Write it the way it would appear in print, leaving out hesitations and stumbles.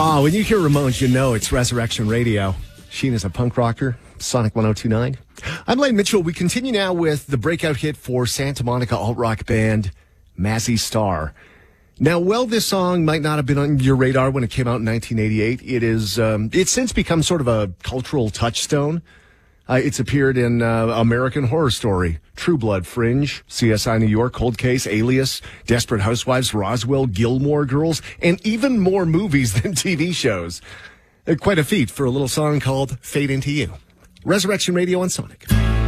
Oh, when you hear Ramones, you know it's Resurrection Radio. Sheena's a punk rocker, Sonic 102.9. I'm Lane Mitchell. We continue now with the breakout hit for Santa Monica alt-rock band Mazzy Star. Now, while this song might not have been on your radar when it came out in 1988, it's since become sort of a cultural touchstone. It's appeared in American Horror Story, True Blood, Fringe, CSI New York, Cold Case, Alias, Desperate Housewives, Roswell, Gilmore Girls, and even more movies than TV shows. Quite a feat for a little song called Fade Into You. Resurrection Radio on Sonic.